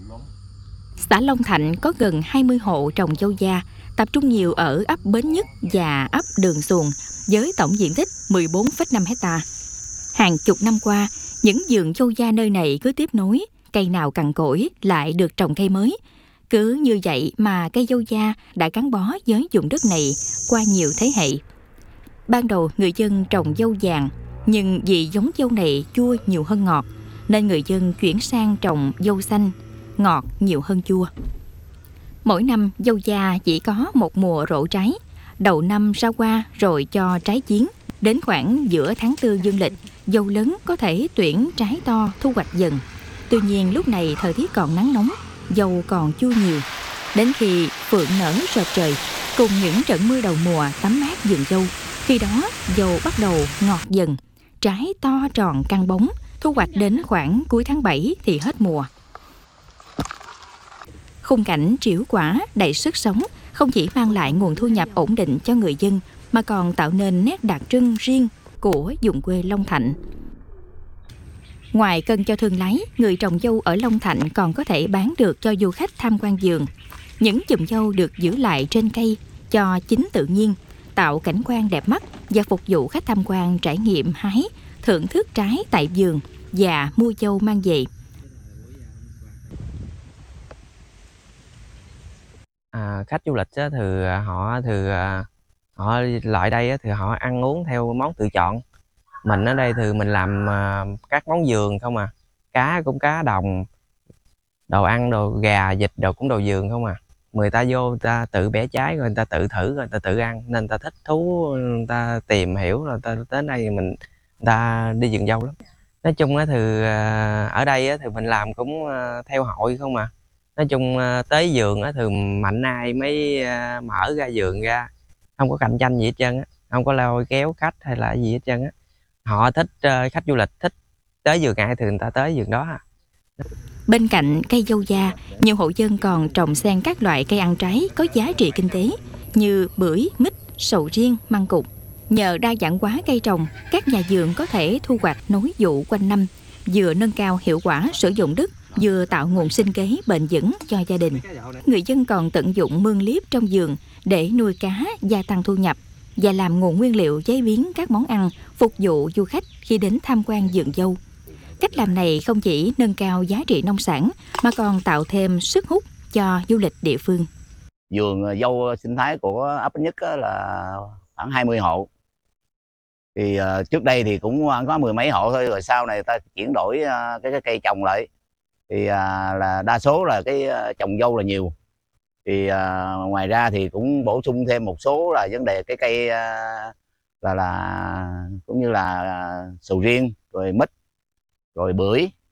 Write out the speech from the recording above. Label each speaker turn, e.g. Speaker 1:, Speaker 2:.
Speaker 1: Xã Long Thạnh có gần 20 hộ trồng dâu da, tập trung nhiều ở ấp Bến Nhất và ấp Đường Xuồng với tổng diện tích 14,5 hecta. Hàng chục năm qua, những vườn dâu da nơi này cứ tiếp nối, cây nào cằn cỗi lại được trồng cây mới. Cứ như vậy mà cây dâu da đã gắn bó với vùng đất này qua nhiều thế hệ. Ban đầu người dân trồng dâu vàng, nhưng vì giống dâu này chua nhiều hơn ngọt, nên người dân chuyển sang trồng dâu xanh, ngọt nhiều hơn chua. Mỗi năm dâu da chỉ có một mùa rộ trái, đầu năm ra hoa rồi cho trái chín. Đến khoảng giữa tháng 4 dương lịch, dâu lớn có thể tuyển trái to thu hoạch dần. Tuy nhiên lúc này thời tiết còn nắng nóng, dâu còn chua nhiều. Đến khi phượng nở rợp trời, cùng những trận mưa đầu mùa tắm mát vườn dâu, khi đó dâu bắt đầu ngọt dần, trái to tròn căng bóng, thu hoạch đến khoảng cuối tháng 7 thì hết mùa. Khung cảnh trĩu quả đầy sức sống không chỉ mang lại nguồn thu nhập ổn định cho người dân mà còn tạo nên nét đặc trưng riêng của vùng quê Long Thạnh. Ngoài cân cho thương lái, người trồng dâu ở Long Thạnh còn có thể bán được cho du khách tham quan vườn. Những chùm dâu được giữ lại trên cây cho chín tự nhiên, tạo cảnh quan đẹp mắt và phục vụ khách tham quan trải nghiệm hái, thưởng thức trái tại vườn và mua dâu mang về.
Speaker 2: Khách du lịch á, họ lại đây á, thì họ ăn uống theo món tự chọn. Mình ở đây thì mình làm các món vườn không à, cá cũng cá đồng, đồ ăn đồ gà vịt đồ cũng đồ vườn không à. Người ta vô người ta tự bẻ trái rồi người ta tự thử rồi người ta tự ăn, nên người ta thích thú, người ta tìm hiểu rồi người ta đến đây người ta đi vườn dâu lắm. Nói chung á thì ở đây á, thì mình làm cũng theo hội không à. Nói chung tới vườn á thì mạnh ai mới mở ra vườn ra, không có cạnh tranh gì hết trơn á, không có lôi kéo khách hay là gì hết trơn á. Họ thích khách du lịch thích tới vườn ai thì người ta tới vườn đó.
Speaker 1: Bên cạnh cây dâu da, nhiều hộ dân còn trồng xen các loại cây ăn trái có giá trị kinh tế như bưởi, mít, sầu riêng, măng cụt. Nhờ đa dạng hóa cây trồng, các nhà vườn có thể thu hoạch nối vụ quanh năm, vừa nâng cao hiệu quả sử dụng đất, vừa tạo nguồn sinh kế bền vững cho gia đình. Người dân còn tận dụng mương liếp trong vườn để nuôi cá, gia tăng thu nhập và làm nguồn nguyên liệu chế biến các món ăn phục vụ du khách khi đến tham quan vườn dâu. Cách làm này không chỉ nâng cao giá trị nông sản mà còn tạo thêm sức hút cho du lịch địa phương.
Speaker 3: Vườn dâu sinh thái của ấp Bến Nhất là khoảng 20 hộ. Thì trước đây thì cũng có mười mấy hộ thôi, rồi sau này ta chuyển đổi cái cây trồng lại. Thì là đa số là cái trồng dâu là nhiều. Thì ngoài ra thì cũng bổ sung thêm một số là vấn đề cái cây là cũng như là sầu riêng, rồi mít, rồi bưởi.